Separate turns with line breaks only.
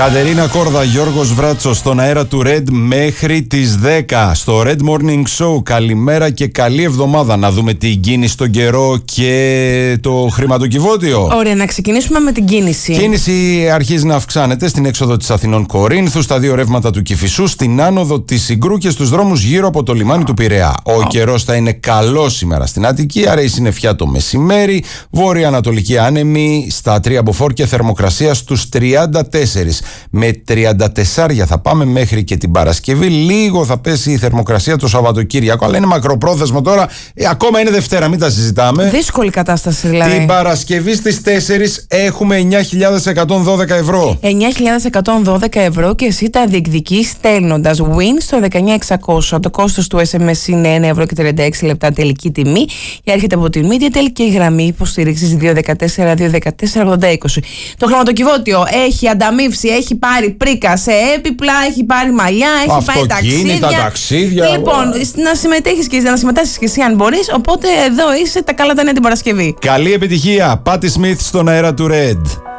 Κατερίνα Κόρδα, Γιώργος Βράτσος στον αέρα του Red μέχρι τις 10 στο Red Morning Show. Καλημέρα και καλή εβδομάδα. Να δούμε την κίνηση στον καιρό και το χρηματοκιβώτιο.
Ωραία, να ξεκινήσουμε με την κίνηση.
Κίνηση αρχίζει να αυξάνεται στην έξοδο της Αθηνών Κορίνθου, στα δύο ρεύματα του Κηφισού, στην άνοδο της Συγκρού και στους δρόμους γύρω από το λιμάνι του Πειραιά. Ο καιρός θα είναι καλός σήμερα στην Αττική, άρα η συννεφιά το μεσημέρι. Βόρεια-ανατολική άνεμη στα 3 μποφόρ και θερμοκρασία στους 34. Με 34 θα πάμε μέχρι και την Παρασκευή. Λίγο θα πέσει η θερμοκρασία το Σαββατοκύριακο, αλλά είναι μακροπρόθεσμο τώρα. Ακόμα είναι Δευτέρα, μην τα συζητάμε.
Δύσκολη κατάσταση δηλαδή.
Την Παρασκευή στις 4 έχουμε 9.112 ευρώ.
9.112 ευρώ και εσύ τα διεκδικείς στέλνοντας WIN στο 19600. Το κόστος του SMS είναι 1 ευρώ και 36 λεπτά τελική τιμή. Έρχεται από την Mediatel και η γραμμή υποστήριξης 214-214-8020. Το χρηματοκιβώτιο έχει ανταμείψει, έχει πάρει πρίκα σε έπιπλα, έχει πάρει μαλλιά, έχει πάει
ταξίδια.
Λοιπόν, να συμμετέχεις και εσύ αν μπορείς. Οπότε εδώ είσαι, τα καλά τα νέα την Παρασκευή.
Καλή επιτυχία. Πάτη Σμιθ στον αέρα του Red.